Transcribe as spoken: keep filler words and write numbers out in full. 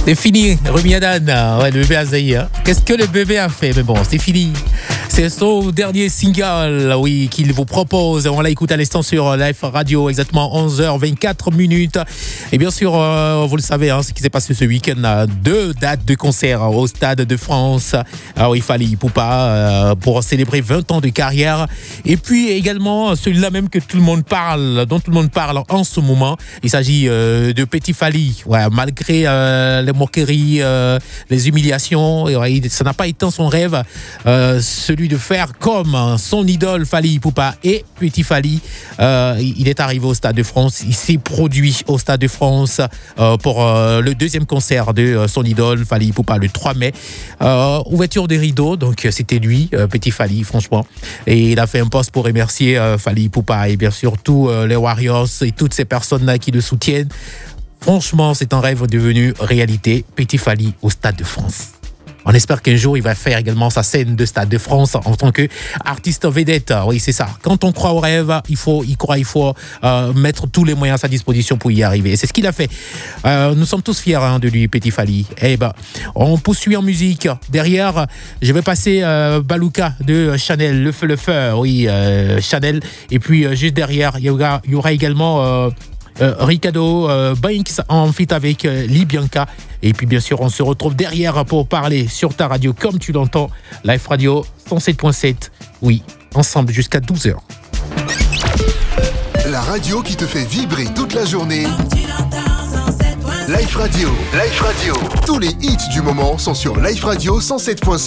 C'est fini, Rumi Adan, ouais, le bébé Azaï. Hein. Qu'est-ce que le bébé a fait? Mais bon, c'est fini. C'est son dernier single, oui, qu'il vous propose. On l'a écouté à l'instant sur Live Radio, exactement onze heures vingt-quatre minutes. Et bien sûr, euh, vous le savez, hein, ce qui s'est passé ce week-end, deux dates de concert au Stade de France. Ah oui, Fally Ipupa euh, pour célébrer vingt ans de carrière. Et puis également, celui-là même que tout le monde parle, dont tout le monde parle en ce moment. Il s'agit euh, de Petit Fally. Ouais, malgré euh, les moqueries, euh, les humiliations, ouais, ça n'a pas été son rêve, euh, celui de faire comme son idole Fally Ipupa et Petit Fally. Euh, il est arrivé au Stade de France, il s'est produit au Stade de France euh, pour euh, le deuxième concert de euh, son idole Fally Ipupa le trois mai. Euh, ouverture des rideaux, donc c'était lui, euh, Petit Fally, franchement. Et il a fait un post pour remercier euh, Fally Ipupa et bien sûr tous euh, les Warriors et toutes ces personnes-là qui le soutiennent. Franchement, c'est un rêve devenu réalité. Petit Fally au Stade de France. On espère qu'un jour, il va faire également sa scène de Stade de France en tant qu'artiste vedette. Oui, c'est ça. Quand on croit au rêve, il faut y croire, il faut euh, mettre tous les moyens à sa disposition pour y arriver. Et c'est ce qu'il a fait. Euh, nous sommes tous fiers hein, de lui, Petit Fally. Eh ben, on poursuit en musique. Derrière, je vais passer euh, Baluka de Chanel, le feu, le feu. Oui, euh, Chanel. Et puis, euh, juste derrière, il y aura, il y aura également... Euh, Euh, Ricardo euh, Banks en feat avec euh, Libianca. Et puis bien sûr on se retrouve derrière pour parler sur ta radio comme tu l'entends, Live Radio cent sept point sept. Oui, ensemble jusqu'à douze heures. La radio qui te fait vibrer toute la journée. Live Radio, Live Radio. Tous les hits du moment sont sur Live Radio cent sept point sept.